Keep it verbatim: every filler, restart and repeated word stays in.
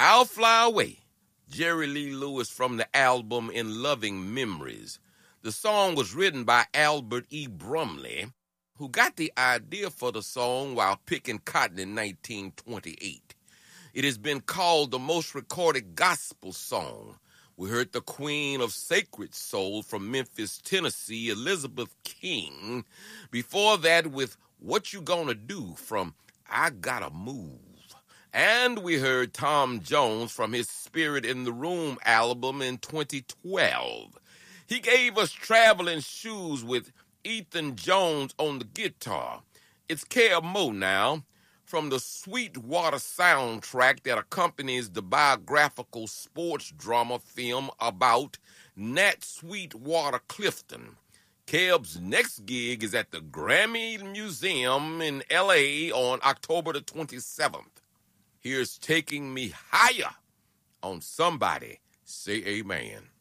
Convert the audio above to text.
I'll Fly Away, Jerry Lee Lewis from the album In Loving Memories. The song was written by Albert E. Brumley, who got the idea for the song while picking cotton in nineteen twenty-eight. It has been called the most recorded gospel song. We heard the Queen of Sacred Soul from Memphis, Tennessee, Elizabeth King. Before that with What You Gonna Do from I Gotta Move. And we heard Tom Jones from his Spirit in the Room album in twenty twelve. He gave us Traveling Shoes with Ethan Jones on the guitar. It's Kev Moe now from the Sweetwater soundtrack that accompanies the biographical sports drama film about Nat Sweetwater Clifton. Kev's next gig is at the Grammy Museum in L A on October the twenty-seventh. Here's Taking Me Higher on Somebody Say Amen.